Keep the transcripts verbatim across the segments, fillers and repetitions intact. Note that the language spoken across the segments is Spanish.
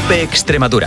COPE Extremadura.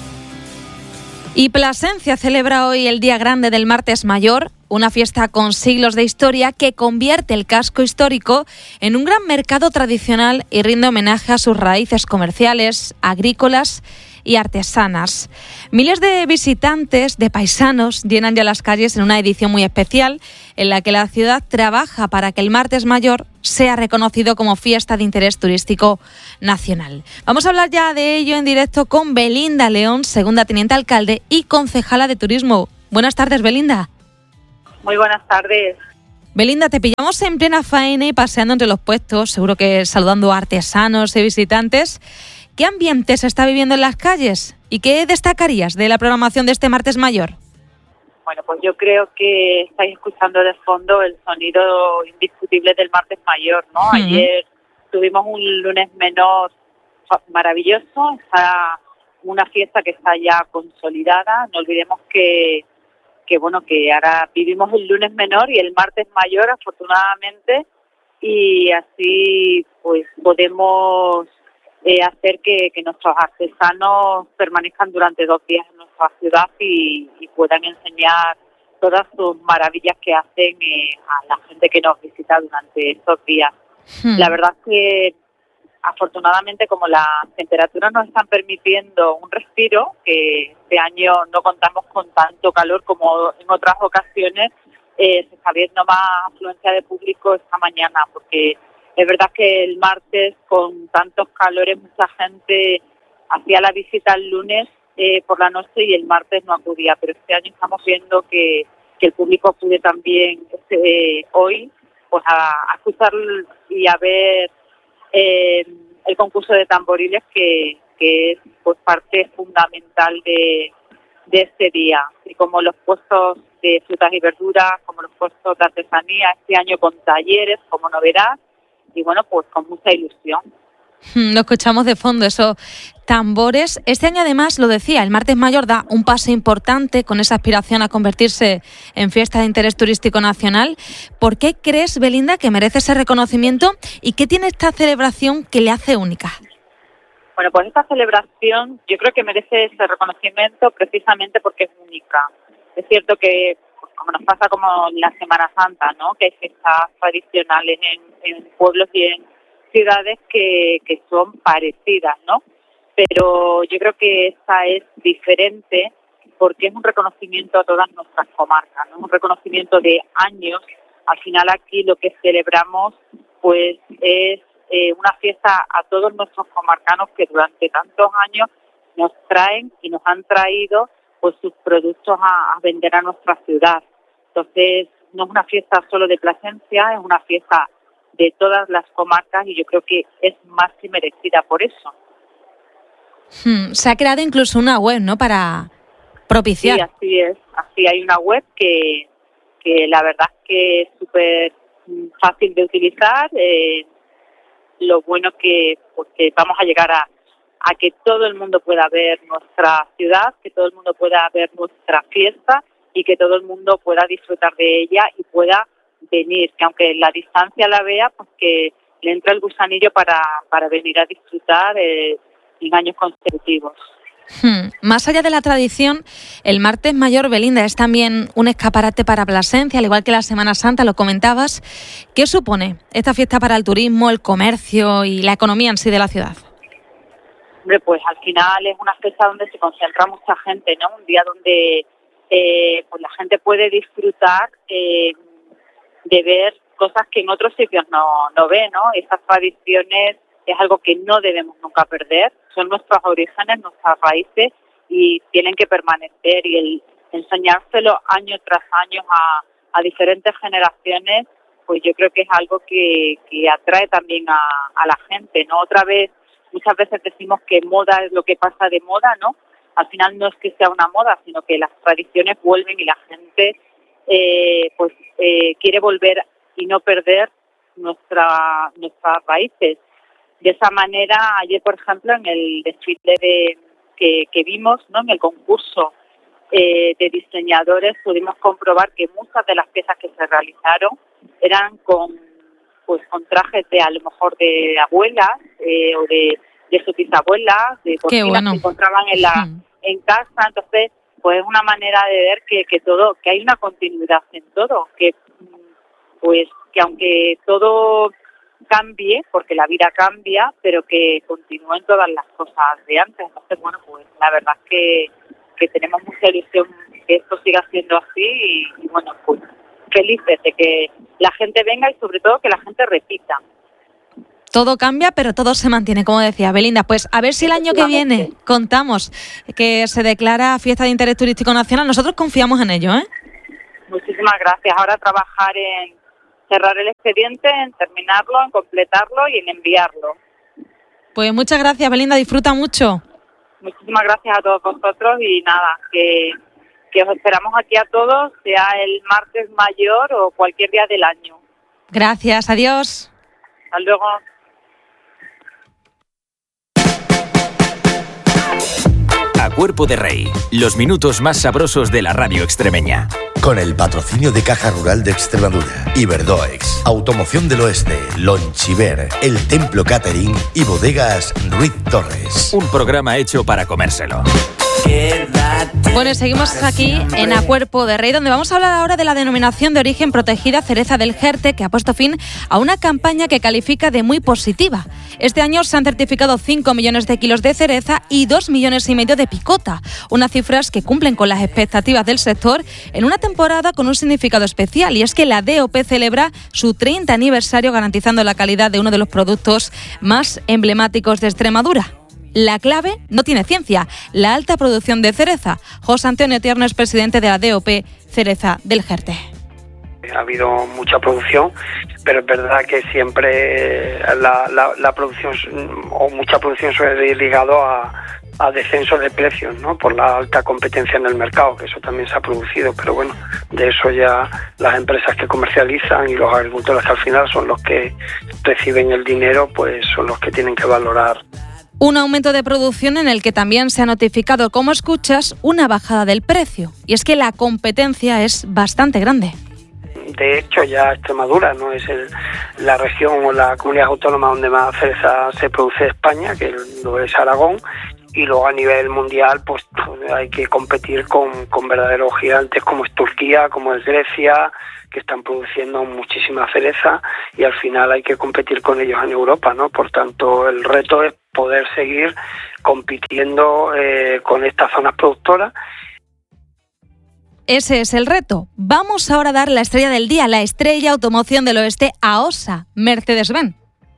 Y Plasencia celebra hoy el Día Grande del Martes Mayor, una fiesta con siglos de historia que convierte el casco histórico en un gran mercado tradicional y rinde homenaje a sus raíces comerciales, agrícolas y artesanas. Miles de visitantes, de paisanos, llenan ya las calles en una edición muy especial en la que la ciudad trabaja para que el Martes Mayor sea reconocido como fiesta de interés turístico nacional. Vamos a hablar ya de ello en directo con Belinda León, segunda teniente alcalde y concejala de turismo. Buenas tardes, Belinda. Muy buenas tardes. Belinda, te pillamos en plena faena y paseando entre los puestos, seguro que saludando a artesanos y visitantes. ¿Qué ambiente se está viviendo en las calles? ¿Y qué destacarías de la programación de este Martes Mayor? Bueno, pues yo creo que estáis escuchando de fondo el sonido indiscutible del Martes Mayor, ¿no? Uh-huh. Ayer tuvimos un lunes menor maravilloso, está una fiesta que está ya consolidada. No olvidemos que, que bueno, que ahora vivimos el lunes menor y el Martes Mayor, afortunadamente, y así pues podemos eh, hacer que, que nuestros artesanos permanezcan durante dos días en nuestra ciudad y, y puedan enseñar todas sus maravillas que hacen eh, a la gente que nos visita durante estos días. Hmm. La verdad es que afortunadamente, como las temperaturas nos están permitiendo un respiro, que este año no contamos con tanto calor como en otras ocasiones, eh, se está viendo más afluencia de público esta mañana, porque es verdad que el martes, con tantos calores, mucha gente hacía la visita el lunes eh, por la noche y el martes no acudía, pero este año estamos viendo que, que el público acude también este, eh, hoy pues a, a escuchar y a ver Eh, el concurso de tamboriles que, que es pues parte fundamental de, de este día, y como los puestos de frutas y verduras, como los puestos de artesanía, este año con talleres como novedad y bueno, pues con mucha ilusión. Lo escuchamos de fondo, esos tambores. Este año además, lo decía, el Martes Mayor da un paso importante con esa aspiración a convertirse en fiesta de interés turístico nacional. ¿Por qué crees, Belinda, que merece ese reconocimiento y qué tiene esta celebración que le hace única? Bueno, pues esta celebración yo creo que merece ese reconocimiento precisamente porque es única. Es cierto que, como nos pasa como en la Semana Santa, ¿no?, que hay fiestas tradicionales en, en pueblos y en ciudades que, que son parecidas, ¿no? Pero yo creo que esta es diferente porque es un reconocimiento a todas nuestras comarcas, ¿no? Un reconocimiento de años. Al final aquí lo que celebramos pues es eh, una fiesta a todos nuestros comarcanos que durante tantos años nos traen y nos han traído pues sus productos a, a vender a nuestra ciudad. Entonces no es una fiesta solo de Plasencia, es una fiesta de todas las comarcas y yo creo que es más que merecida por eso. Hmm, se ha creado incluso una web, ¿no?, para propiciar. Sí, así es. Así hay una web que, que la verdad es que es súper fácil de utilizar. Eh, lo bueno que porque vamos a llegar a, a que todo el mundo pueda ver nuestra ciudad, que todo el mundo pueda ver nuestra fiesta y que todo el mundo pueda disfrutar de ella y pueda venir, que aunque la distancia la vea, pues que le entra el gusanillo para, para venir a disfrutar eh, en años consecutivos. Hmm. Más allá de la tradición, el Martes Mayor, Belinda, es también un escaparate para Plasencia, al igual que la Semana Santa, lo comentabas. ¿Qué supone esta fiesta para el turismo, el comercio y la economía en sí de la ciudad? Hombre, pues al final es una fecha donde se concentra mucha gente, ¿no? Un día donde eh, pues la gente puede disfrutar eh, de ver cosas que en otros sitios no, no ve, ¿no? Esas tradiciones es algo que no debemos nunca perder, son nuestros orígenes, nuestras raíces y tienen que permanecer, y el enseñárselo año tras año a, a diferentes generaciones, pues yo creo que es algo que, que atrae también a, a la gente, ¿no? Otra vez, muchas veces decimos que moda es lo que pasa de moda, ¿no? Al final no es que sea una moda, sino que las tradiciones vuelven y la gente eh, pues eh, quiere volver y no perder nuestra nuestras raíces. De esa manera, ayer, por ejemplo, en el desfile de, que, que vimos, ¿no?, en el concurso eh, de diseñadores, pudimos comprobar que muchas de las piezas que se realizaron eran con pues con trajes de a lo mejor de abuelas eh, o de de sus bisabuelas, de cocinas bueno. que encontraban en la Hmm. en casa. Entonces, pues es una manera de ver que, que todo, que hay una continuidad en todo, que pues que aunque todo cambie, porque la vida cambia, pero que continúen todas las cosas de antes. Entonces, bueno, pues la verdad es que, que tenemos mucha ilusión que esto siga siendo así y, y bueno, pues felices de que la gente venga y sobre todo que la gente repita. Todo cambia, pero todo se mantiene, como decía Belinda. Pues a ver si el año que viene contamos que se declara Fiesta de Interés Turístico Nacional. Nosotros confiamos en ello, ¿eh? Muchísimas gracias. Ahora trabajar en cerrar el expediente, en terminarlo, en completarlo y en enviarlo. Pues muchas gracias, Belinda. Disfruta mucho. Muchísimas gracias a todos vosotros y nada, que, que os esperamos aquí a todos, sea el martes mayor o cualquier día del año. Gracias, adiós. Hasta luego. A Cuerpo de Rey, los minutos más sabrosos de la radio extremeña. Con el patrocinio de Caja Rural de Extremadura, Iberdoex, Automoción del Oeste, Lonchiver, El Templo Catering y Bodegas Ruiz Torres. Un programa hecho para comérselo. Bueno, seguimos aquí en A Cuerpo de Rey, donde vamos a hablar ahora de la denominación de origen protegida Cereza del Jerte, que ha puesto fin a una campaña que califica de muy positiva. Este año se han certificado cinco millones de kilos de cereza y dos millones y medio de picota, unas cifras que cumplen con las expectativas del sector en una temporada con un significado especial, y es que la D O P celebra su treinta aniversario garantizando la calidad de uno de los productos más emblemáticos de Extremadura. La clave no tiene ciencia, la alta producción de cereza. José Antonio Tierno es presidente de la D O P Cereza del Jerte. Ha habido mucha producción, pero es verdad que siempre la, la, la producción o mucha producción suele ir ligado a, a descenso de precios, ¿no? Por la alta competencia en el mercado, que eso también se ha producido, pero bueno, de eso ya las empresas que comercializan y los agricultores que al final son los que reciben el dinero, pues son los que tienen que valorar. Un aumento de producción en el que también se ha notificado, como escuchas, una bajada del precio. Y es que la competencia es bastante grande. De hecho, ya Extremadura no es el, la región o la comunidad autónoma donde más cereza se produce en España, que lo es Aragón, y luego a nivel mundial pues hay que competir con, con verdaderos gigantes como es Turquía, como es Grecia, que están produciendo muchísima cereza, y al final hay que competir con ellos en Europa, ¿no? Por tanto, el reto es poder seguir compitiendo eh, con estas zonas productoras. Ese es el reto. Vamos ahora a dar la estrella del día, la estrella Automoción del Oeste A O S A, Mercedes-Benz.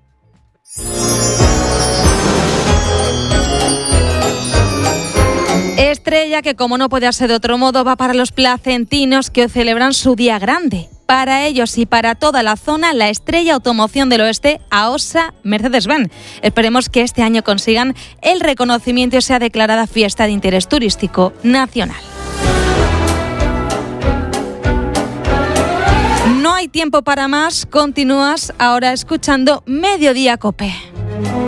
Estrella que, como no puede ser de otro modo, va para los placentinos que hoy celebran su día grande. Para ellos y para toda la zona, la estrella Automoción del Oeste A O S A Mercedes-Benz. Esperemos que este año consigan el reconocimiento y sea declarada Fiesta de Interés Turístico Nacional. No hay tiempo para más, continúas ahora escuchando Mediodía Cope.